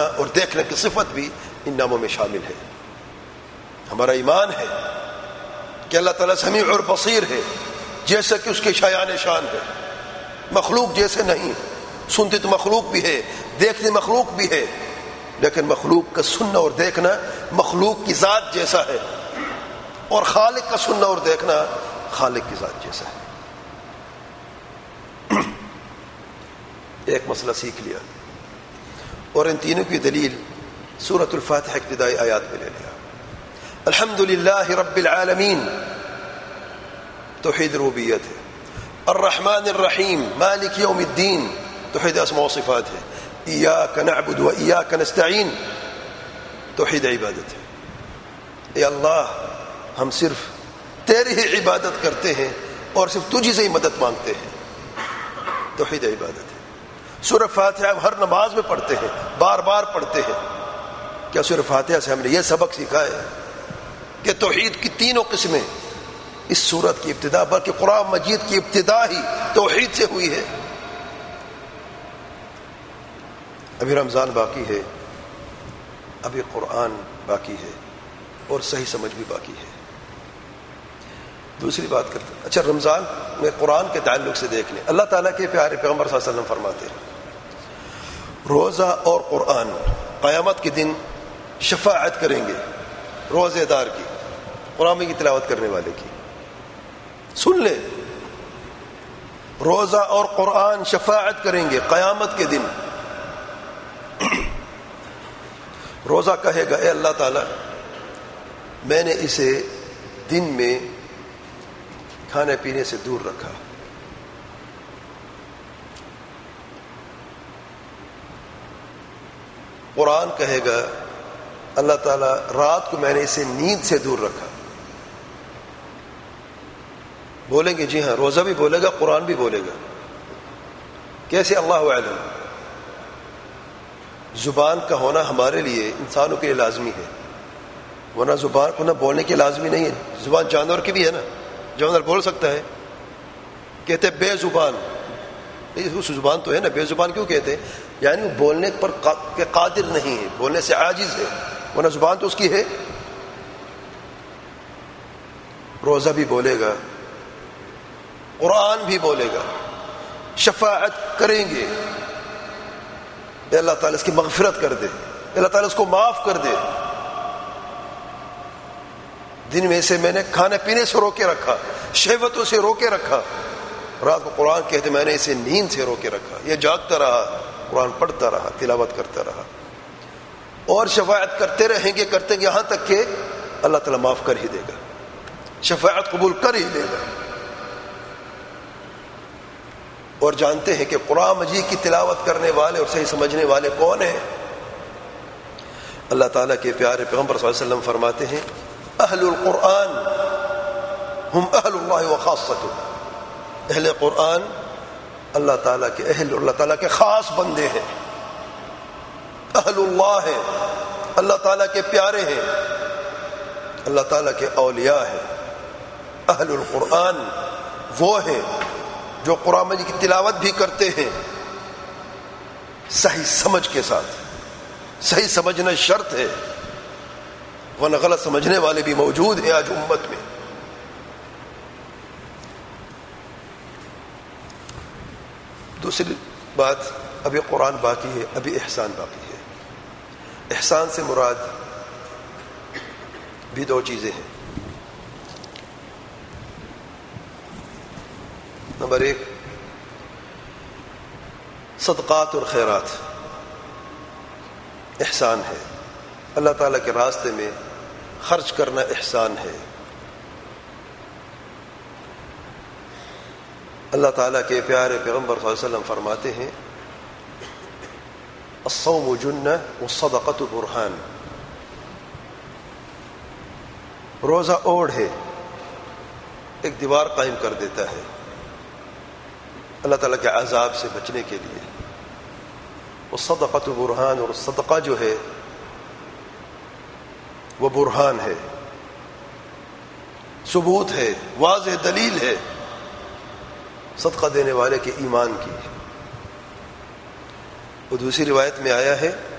سننا اور دیکھنے کی صفت بھی ان ناموں میں شامل ہے. ہمارا ایمان ہے کہ اللہ تعالیٰ سمیع اور بصیر ہے، جیسا کہ اس کے شایان شان ہے. مخلوق جیسے نہیں، سنتی تو مخلوق بھی ہے، دیکھتی مخلوق بھی ہے، لیکن مخلوق کا سننا اور دیکھنا مخلوق کی ذات جیسا ہے، اور خالق کا سننا اور دیکھنا خالق کی ذات جیسا ہے. ایک مسئلہ سیکھ لیا اور ان تینوں کی دلیل سورۃ الفاتحہ ابتدائی آیات میں لے لیا. الحمدللہ رب العالمین توحید ربوبیت ہے. الرحمن الرحیم مالک یوم الدین توحید اسماء و صفات ہے. ایاک نعبد و ایاک نستعین توحید عبادت ہے. اے اللہ ہم صرف تیری ہی عبادت کرتے ہیں اور صرف تجھی سے ہی مدد مانگتے ہیں. توحید عبادت ہے. سورہ فاتحہ ہم ہر نماز میں پڑھتے ہیں، بار بار پڑھتے ہیں. کیا سورہ فاتحہ سے ہم نے یہ سبق سیکھا ہے کہ توحید کی تینوں قسمیں اس سورت کی ابتدا، بلکہ قرآن مجید کی ابتدا ہی توحید سے ہوئی ہے؟ ابھی رمضان باقی ہے، ابھی قرآن باقی ہے، اور صحیح سمجھ بھی باقی ہے. دوسری بات کرتے ہیں، اچھا رمضان میں قرآن کے تعلق سے دیکھ لیں. اللہ تعالیٰ کے پیارے پیغمبر صلی اللہ علیہ وسلم فرماتے ہیں روزہ اور قرآن قیامت کے دن شفاعت کریں گے روزے دار کی، قرآن کی تلاوت کرنے والے کی. سن لیں، روزہ اور قرآن شفاعت کریں گے قیامت کے دن. روزہ کہے گا اے اللہ تعالیٰ میں نے اسے دن میں کھانے پینے سے دور رکھا. قرآن کہے گا اللہ تعالیٰ رات کو میں نے اسے نیند سے دور رکھا. بولیں گے جی ہاں، روزہ بھی بولے گا، قرآن بھی بولے گا. کیسے؟ اللہ اعلم. زبان کا ہونا ہمارے لیے، انسانوں کے لیے لازمی ہے، ورنہ زبان کو نہ بولنے کی لازمی نہیں ہے. زبان جانور کی بھی ہے نا، جانور بول سکتا ہے. کہتے بے زبان، اس زبان تو ہے نا، بے زبان کیوں کہتے ہیں؟ یعنی وہ بولنے پر قادر نہیں ہے، بولنے سے عاجز ہے، ورنہ زبان تو اس کی ہے. روزہ بھی بولے گا، قرآن بھی بولے گا، شفاعت کریں گے. اے اللہ تعالیٰ اس کی مغفرت کر دے، اللہ تعالیٰ اس کو معاف کر دے. دن میں سے میں نے کھانے پینے سے روکے رکھا، شہوتوں سے روکے رکھا. رات کو قرآن کہتے میں نے اسے نیند سے روکے رکھا. یہ جاگتا رہا، قرآن پڑھتا رہا، تلاوت کرتا رہا، اور شفاعت کرتے رہیں گے، کرتے گے یہاں تک کہ اللہ تعالیٰ معاف کر ہی دے گا، شفاعت قبول کر ہی لے گا. اور جانتے ہیں کہ قرآن مجید کی تلاوت کرنے والے اور صحیح سمجھنے والے کون ہیں؟ اللہ تعالیٰ کے پیارے پیغمبر صلی اللہ علیہ وسلم فرماتے ہیں اہل القرآن ہم اہل اللہ وخاصتہ. اہل قرآن اللہ تعالیٰ کے اہل، اللہ تعالیٰ کے خاص بندے ہیں. اہل اللہ ہیں، اللہ تعالیٰ کے پیارے ہیں، اللہ تعالیٰ کے اولیاء ہیں. اہل القرآن وہ ہیں جو قرآن مجید کی تلاوت بھی کرتے ہیں صحیح سمجھ کے ساتھ. صحیح سمجھنا شرط ہے، ورنہ غلط سمجھنے والے بھی موجود ہیں آج امت میں. دوسری بات، ابھی قرآن باقی ہے، ابھی احسان باقی ہے. احسان سے مراد بھی دو چیزیں ہیں. نمبر ایک صدقات اور خیرات احسان ہے. اللہ تعالیٰ کے راستے میں خرچ کرنا احسان ہے. اللہ تعالیٰ کے پیارے پیغمبر صلی اللہ علیہ وسلم فرماتے ہیں الصوم جنہ والصدقۃ برہان. روزہ اوڑھ ہے، ایک دیوار قائم کر دیتا ہے اللہ تعالیٰ کے عذاب سے بچنے کے لیے. والصدقۃ برہان، اور صدقہ جو ہے وہ برہان ہے، ثبوت ہے، واضح دلیل ہے صدقہ دینے والے کے ایمان کی. اور دوسری روایت میں آیا ہے